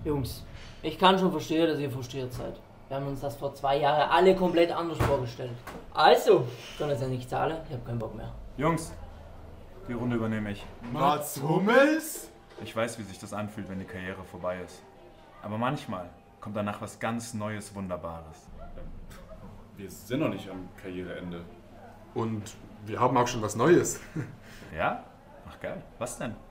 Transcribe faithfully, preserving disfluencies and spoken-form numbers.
Jungs, ich kann schon verstehen, dass ihr frustriert seid. Wir haben uns das vor zwei Jahren alle komplett anders vorgestellt. Also, ich kann jetzt ja nicht zahlen, ich habe keinen Bock mehr. Jungs, die Runde übernehme ich. Mats Hummels? Ich weiß, wie sich das anfühlt, wenn die Karriere vorbei ist. Aber manchmal kommt danach was ganz Neues, Wunderbares. Wir sind noch nicht am Karriereende. Und wir haben auch schon was Neues. Ja? Ach geil. Was denn?